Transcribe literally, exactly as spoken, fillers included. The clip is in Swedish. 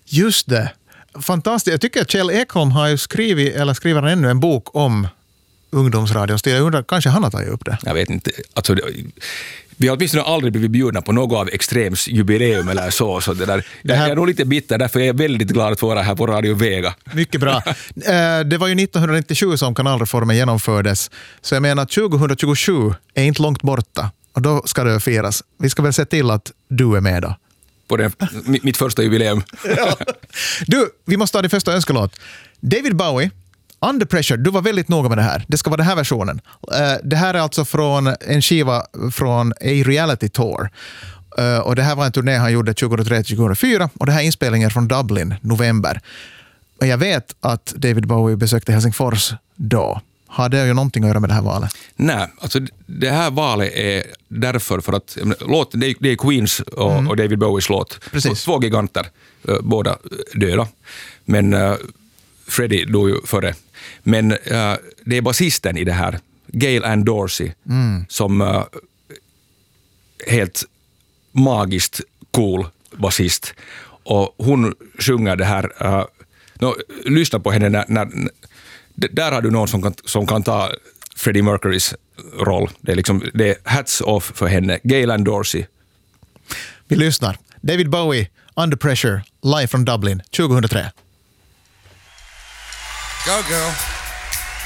Just det. Fantastiskt. Jag tycker att Kjell Ekholm har ju skrivit, eller skriver ännu en bok om ungdomsradion. Jag undrar, kanske han har tagit upp det? Jag vet inte. Alltså, vi har åtminstone aldrig blivit bjudna på något av Extrems jubileum eller så. så det där, det här... Jag är nog lite bitter, därför är jag väldigt glad att vara här på Radio Vega. Mycket bra. Det var ju nittonhundranittiosju som kanalreformen genomfördes. Så jag menar, tjugohundratjugosju är inte långt borta. Och då ska det firas. Vi ska väl se till att du är med då. På den, mitt första jubileum. Ja. Du, vi måste ha din första önskelåt. David Bowie, Under Pressure. Du var väldigt noga med det här. Det ska vara den här versionen. Det här är alltså från en skiva från A Reality Tour. Och det här var en turné han gjorde tjugohundratre till tjugohundrafyra. Och det här är inspelningen från Dublin, november. Och jag vet att David Bowie besökte Helsingfors då. Har det ju någonting att göra med det här valet? Nej, alltså det här valet är därför för att låt, det, är, det är Queens och, mm. och David Bowies låt. Precis. Två giganter, båda döda. Men uh, Freddie dog ju före. Men uh, det är basisten i det här, Gail Ann Dorsey, mm. som uh, helt magiskt cool basist. Och hon sjunger det här, uh, no, lyssna på henne när, när där har du någon som kan, som kan ta Freddie Mercurys roll. Det är, liksom, det är hats off för henne. Gail Ann Dorsey. Vi lyssnar. David Bowie, Under Pressure, live från Dublin, tjugohundratre. Go girl.